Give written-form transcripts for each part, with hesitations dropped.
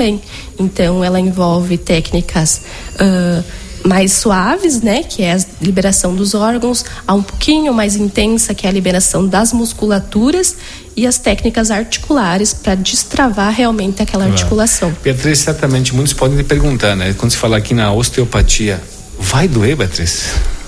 também. Então, ela envolve técnicas mais suaves, né, que é a liberação dos órgãos, a um pouquinho mais intensa, que é a liberação das musculaturas, e as técnicas articulares para destravar realmente aquela articulação. Beatriz, certamente muitos podem te perguntar, né, quando se fala aqui na osteopatia, vai doer, Beatriz?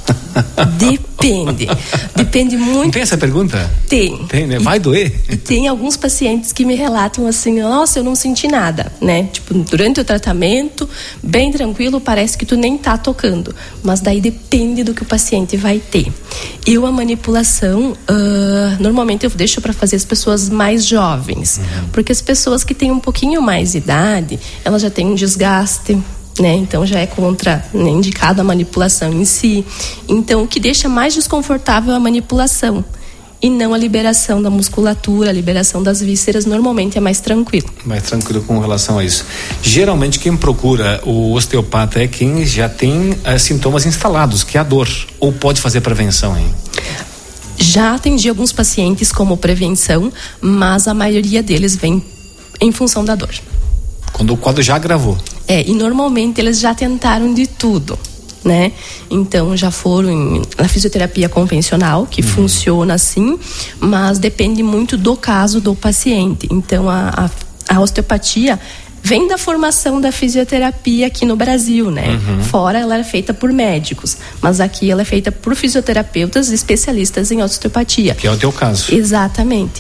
Depende muito. Não tem essa pergunta? Tem, né? Vai doer? E tem alguns pacientes que me relatam assim, nossa, eu não senti nada, né? Tipo, durante o tratamento, bem tranquilo, parece que tu nem tá tocando. Mas daí depende do que o paciente vai ter. E a manipulação, normalmente eu deixo para fazer as pessoas mais jovens. Porque as pessoas que têm um pouquinho mais de idade, elas já têm um desgaste, né? Então já é indicada a manipulação em si. Então o que deixa mais desconfortável é a manipulação e não a liberação da musculatura, a liberação das vísceras. Normalmente é mais tranquilo. Mais tranquilo com relação a isso. Geralmente quem procura o osteopata é quem já tem sintomas instalados, que é a dor, ou pode fazer prevenção, hein? Já atendi alguns pacientes como prevenção, mas a maioria deles vem em função da dor. Quando o quadro já agravou. E normalmente eles já tentaram de tudo, né? Então já foram na fisioterapia convencional, que funciona assim, mas depende muito do caso do paciente. Então a osteopatia vem da formação da fisioterapia aqui no Brasil, né? Fora ela é feita por médicos, mas aqui ela é feita por fisioterapeutas especialistas em osteopatia. Que é o teu caso. Exatamente.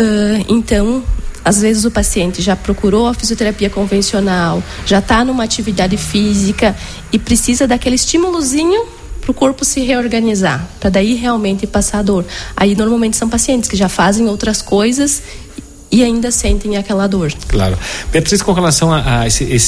Então, às vezes o paciente já procurou a fisioterapia convencional, já está numa atividade física e precisa daquele estímulozinho para o corpo se reorganizar, para daí realmente passar a dor. Aí normalmente são pacientes que já fazem outras coisas e ainda sentem aquela dor. Claro. Beatriz, com relação a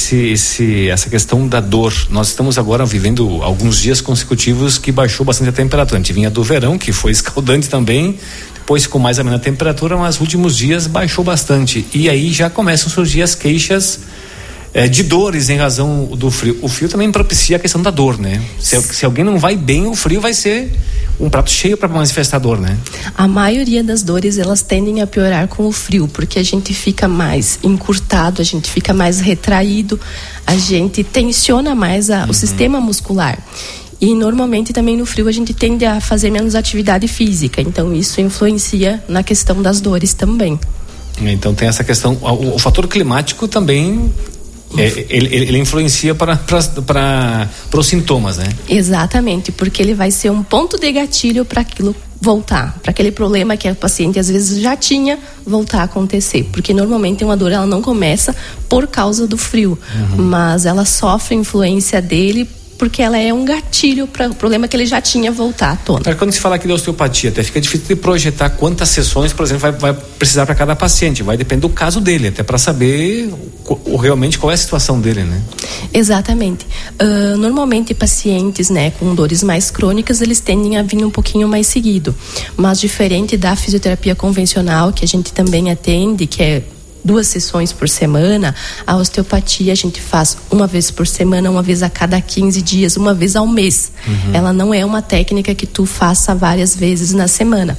essa questão da dor, nós estamos agora vivendo alguns dias consecutivos que baixou bastante a temperatura. A gente vinha do verão, que foi escaldante também, depois ficou mais amena a temperatura, mas nos últimos dias baixou bastante. E aí já começam a surgir as queixas de dores em razão do frio. O frio também propicia a questão da dor, né? Se alguém não vai bem, o frio vai ser um prato cheio para manifestar dor, né? A maioria das dores, elas tendem a piorar com o frio, porque a gente fica mais encurtado, a gente fica mais retraído, a gente tensiona mais o sistema muscular. E normalmente também no frio a gente tende a fazer menos atividade física, então isso influencia na questão das dores também. Então tem essa questão, o fator climático também ele influencia para os sintomas, né? Exatamente, porque ele vai ser um ponto de gatilho para aquilo voltar, para aquele problema que a paciente às vezes já tinha voltar a acontecer, porque normalmente uma dor ela não começa por causa do frio, mas ela sofre influência dele porque ela é um gatilho para o problema que ele já tinha voltar à tona. Quando se fala aqui da osteopatia, até fica difícil de projetar quantas sessões, por exemplo, vai precisar para cada paciente. Vai depender do caso dele, até para saber realmente qual é a situação dele, né? Exatamente. Normalmente pacientes, né, com dores mais crônicas, eles tendem a vir um pouquinho mais seguido. Mas diferente da fisioterapia convencional, que a gente também atende, que é 2 sessões por semana, a osteopatia a gente faz uma vez por semana, uma vez a cada 15 dias, uma vez ao mês. Ela não é uma técnica que tu faça várias vezes na semana.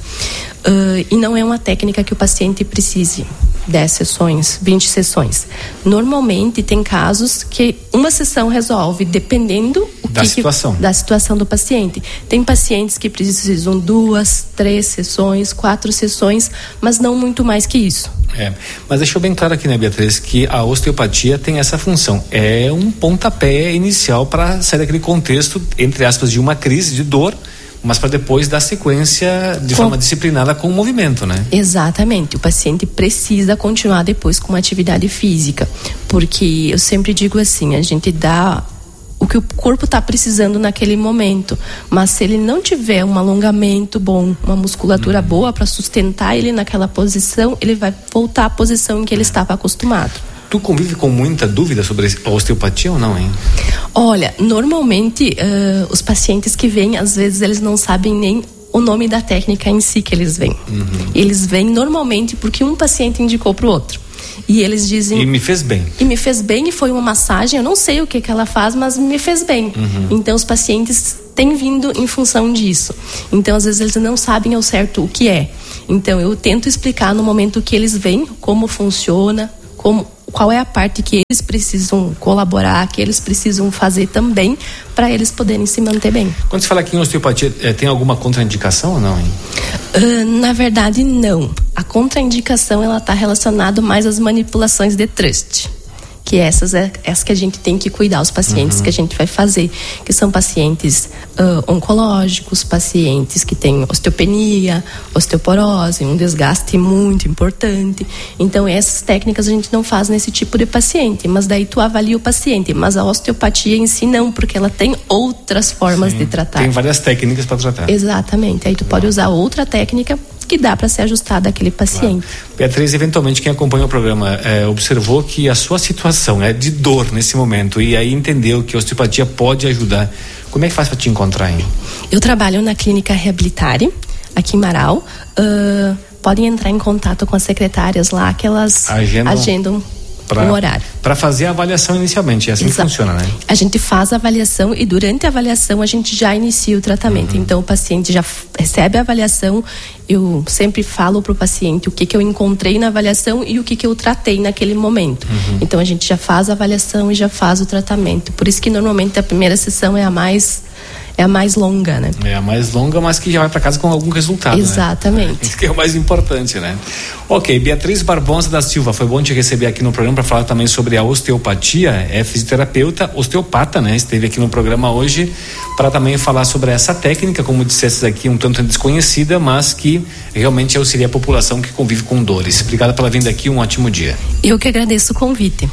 E não é uma técnica que o paciente precise 10 sessões, 20 sessões. Normalmente tem casos que uma sessão resolve, dependendo da situação do paciente. Tem pacientes que precisam 2, 3 sessões, 4 sessões, mas não muito mais que isso. Mas deixou bem claro aqui, né, Beatriz, que a osteopatia tem essa função. É um pontapé inicial para sair daquele contexto, entre aspas, de uma crise de dor, mas para depois dar sequência de forma disciplinada com o movimento, né? Exatamente. O paciente precisa continuar depois com uma atividade física, porque eu sempre digo assim, a gente dá o que o corpo está precisando naquele momento, mas se ele não tiver um alongamento bom, uma musculatura boa para sustentar ele naquela posição, ele vai voltar à posição em que ele estava acostumado. Tu convive com muita dúvida sobre a osteopatia ou não, hein? Olha, normalmente os pacientes que vêm, às vezes eles não sabem nem o nome da técnica em si que eles vêm. Eles vêm normalmente porque um paciente indicou para o outro. E eles dizem... E me fez bem. E me fez bem, e foi uma massagem, eu não sei o que ela faz, mas me fez bem. Então os pacientes têm vindo em função disso. Então às vezes eles não sabem ao certo o que é. Então eu tento explicar no momento que eles vêm, como funciona, como qual é a parte que eles precisam colaborar, que eles precisam fazer também para eles poderem se manter bem. Quando você fala aqui em osteopatia, tem alguma contraindicação ou não, hein? Na verdade, não. A contraindicação, ela está relacionada mais às manipulações de trust. Que essas que a gente tem que cuidar, os pacientes que a gente vai fazer, que são pacientes oncológicos, pacientes que têm osteopenia, osteoporose, um desgaste muito importante. Então, essas técnicas a gente não faz nesse tipo de paciente, mas daí tu avalia o paciente, mas a osteopatia em si não, porque ela tem outras formas de tratar. Tem várias técnicas para tratar. Exatamente, aí tu pode usar outra técnica que dá para ser ajustada àquele paciente. Claro. Beatriz, eventualmente quem acompanha o programa observou que a sua situação é de dor nesse momento e aí entendeu que a osteopatia pode ajudar. Como é que faz para te encontrar, hein? Eu trabalho na clínica Reabilitare, aqui em Marau. Podem entrar em contato com as secretárias lá, que elas agendam um horário. Para fazer a avaliação inicialmente, é assim que funciona, né? A gente faz a avaliação e durante a avaliação a gente já inicia o tratamento. Então o paciente já recebe a avaliação, eu sempre falo para o paciente o que eu encontrei na avaliação e o que eu tratei naquele momento. Então a gente já faz a avaliação e já faz o tratamento. Por isso que normalmente a primeira sessão é a mais longa, né? É a mais longa, mas que já vai para casa com algum resultado. Exatamente. Né? Isso que é o mais importante, né? Ok, Beatriz Barbosa da Silva, foi bom te receber aqui no programa para falar também sobre a osteopatia. É fisioterapeuta, osteopata, né? Esteve aqui no programa hoje para também falar sobre essa técnica, como disseste aqui, um tanto desconhecida, mas que realmente auxilia a população que convive com dores. Obrigada pela vinda aqui, um ótimo dia. Eu que agradeço o convite.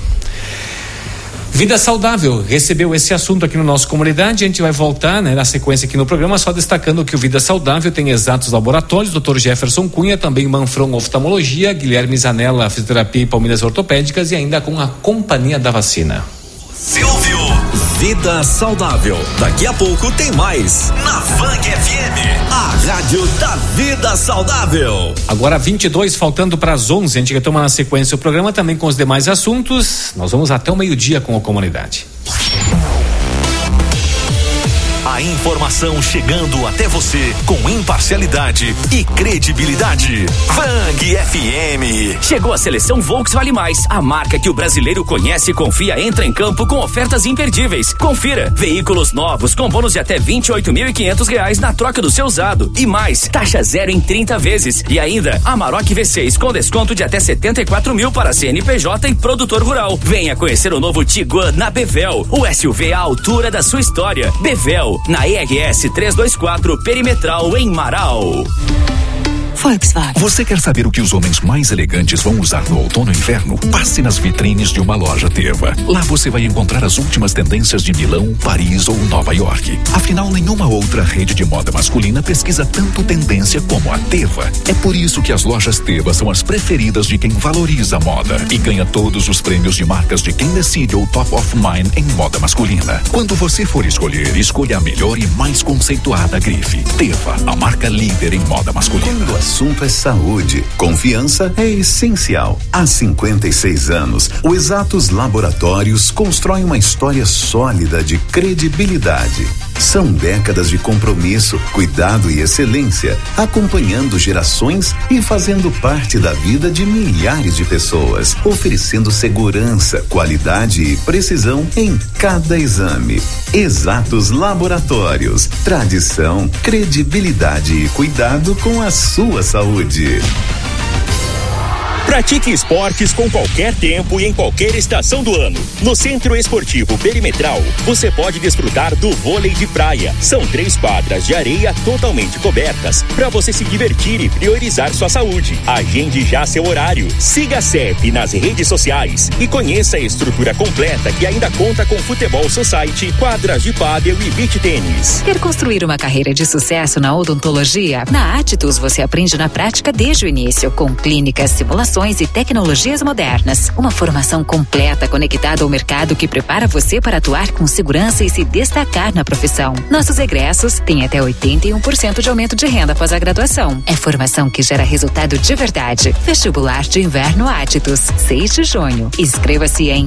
Vida Saudável recebeu esse assunto aqui no nosso Comunidade. A gente vai voltar, né, na sequência aqui no programa, só destacando que o Vida Saudável tem Exatos Laboratórios, Dr. Jefferson Cunha, também Manfron Oftalmologia, Guilherme Zanella Fisioterapia e Palmeiras Ortopédicas e ainda com a Companhia da Vacina. Silvio, Vida Saudável. Daqui a pouco tem mais na Fang FM, a rádio da Vida Saudável. Agora 22, faltando para as 11, a gente retoma na sequência o programa também com os demais assuntos. Nós vamos até o meio-dia com a Comunidade. A informação chegando até você com imparcialidade e credibilidade. Fang FM. Chegou a seleção Volks Vale Mais, a marca que o brasileiro conhece e confia, entra em campo com ofertas imperdíveis. Confira, veículos novos com bônus de até R$28.500 na troca do seu usado e mais, taxa zero em 30 vezes e ainda Amarok V6 com desconto de até 74 mil para CNPJ e produtor rural. Venha conhecer o novo Tiguan na Bevel, o SUV à altura da sua história. Bevel, na ERS 324 Perimetral em Marau. Volkswagen. Você quer saber o que os homens mais elegantes vão usar no outono e inverno? Passe nas vitrines de uma loja Teva. Lá você vai encontrar as últimas tendências de Milão, Paris ou Nova York. Afinal, nenhuma outra rede de moda masculina pesquisa tanto tendência como a Teva. É por isso que as lojas Teva são as preferidas de quem valoriza a moda e ganha todos os prêmios de marcas de quem decide o Top of Mind em moda masculina. Quando você for escolher, escolha a melhor e mais conceituada grife. Teva, a marca líder em moda masculina. Quando o assunto é saúde, confiança é essencial. Há 56 anos, o Exatos Laboratórios constrói uma história sólida de credibilidade. São décadas de compromisso, cuidado e excelência, acompanhando gerações e fazendo parte da vida de milhares de pessoas, oferecendo segurança, qualidade e precisão em cada exame. Exatos Laboratórios, tradição, credibilidade e cuidado com a sua saúde. Pratique esportes com qualquer tempo e em qualquer estação do ano. No Centro Esportivo Perimetral, você pode desfrutar do vôlei de praia. São 3 quadras de areia totalmente cobertas para você se divertir e priorizar sua saúde. Agende já seu horário. Siga a CEP nas redes sociais e conheça a estrutura completa que ainda conta com futebol society, quadras de pádel e beach tênis. Quer construir uma carreira de sucesso na odontologia? Na Atitus você aprende na prática desde o início, com clínicas, simulações e tecnologias modernas. Uma formação completa conectada ao mercado que prepara você para atuar com segurança e se destacar na profissão. Nossos egressos têm até 81% de aumento de renda após a graduação. É formação que gera resultado de verdade. Vestibular de Inverno Atitus, 6 de junho. Inscreva-se em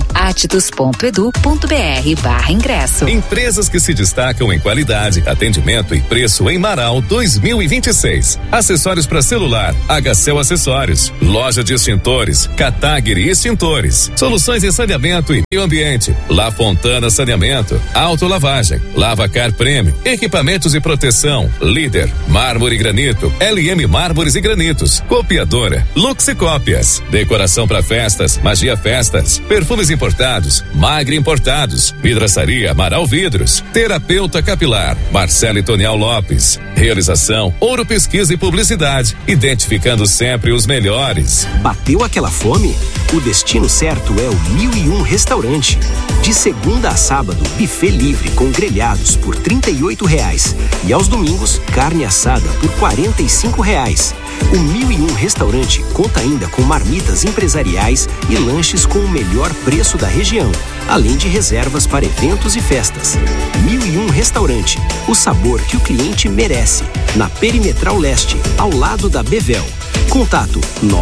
atitus.edu.br/ingresso. Empresas que se destacam em qualidade, atendimento e preço em Marau 2026. Acessórios para celular, HCL Acessórios. Loja de Extintores, Catagri Extintores, soluções em saneamento e meio ambiente, La Fontana Saneamento, Autolavagem, Lavacar Prêmio, equipamentos e proteção, Líder, Mármore e Granito, LM Mármores e Granitos, Copiadora, Luxe Cópias, decoração para festas, Magia Festas, perfumes importados, Magre Importados, Vidraçaria Amaral Vidros, Terapeuta Capilar, Marcelo e Tonial Lopes, realização Ouro Pesquisa e Publicidade, identificando sempre os melhores. Bateu aquela fome? O destino certo é o 1001 Restaurante. De segunda a sábado, buffet livre com grelhados por R$38 e aos domingos, carne assada por R$45. O 1001 Restaurante conta ainda com marmitas empresariais e lanches com o melhor preço da região, além de reservas para eventos e festas. 1001 Restaurante, o sabor que o cliente merece, na Perimetral Leste, ao lado da Bevel. Contato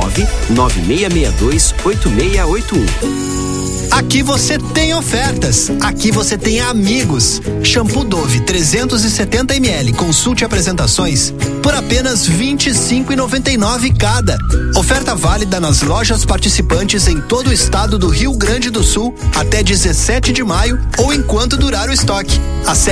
99662-8681. Aqui você tem ofertas, aqui você tem amigos. Shampoo Dove 370 ml, consulte apresentações por apenas R$25,99 cada. Oferta válida nas lojas participantes em todo o estado do Rio Grande do Sul até 17 de maio ou enquanto durar o estoque. Acesse